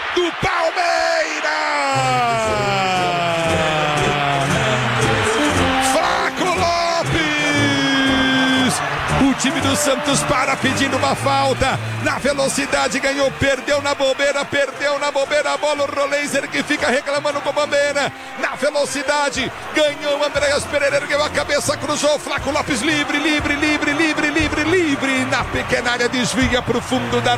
do Palmeiras! Flaco Lopes! O time do Santos para pedindo uma falta. Na velocidade ganhou, perdeu na bobeira, a bola, o Roleiser que fica reclamando com a bandeira. Na velocidade, ganhou Andréas Pereira, ergueu a cabeça, cruzou, Flaco Lopes livre. Na pequena área, desvia para o fundo da